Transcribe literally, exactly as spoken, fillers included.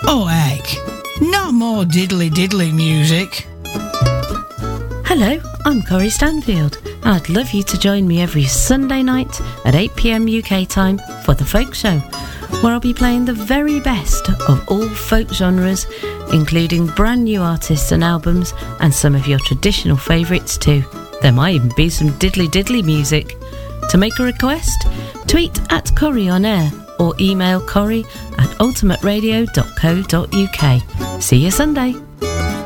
Oh heck, not more diddly diddly music. Hello, I'm Corrie Stanfield. I'd love you to join me every Sunday night at eight p m U K time for The Folk Show, where I'll be playing the very best of all folk genres, including brand new artists and albums, and some of your traditional favourites too. There might even be some diddly diddly music. To make a request, tweet at Corrie on air or email Corrie at ultimate radio dot co dot uk. See you Sunday.